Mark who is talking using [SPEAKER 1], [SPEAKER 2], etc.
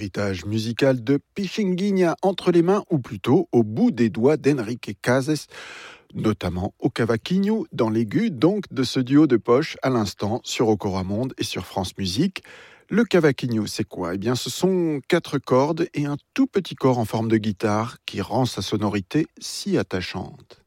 [SPEAKER 1] l'héritage musical de Pichinguinha entre les mains, ou plutôt au bout des doigts d'Enrique Cases, notamment au cavaquinho, dans l'aigu donc de ce duo de poche à l'instant sur Okora Monde et sur France Musique. Le cavaquinho, c'est quoi ? Eh bien, ce sont 4 cordes et un tout petit corps en forme de guitare qui rend sa sonorité si attachante.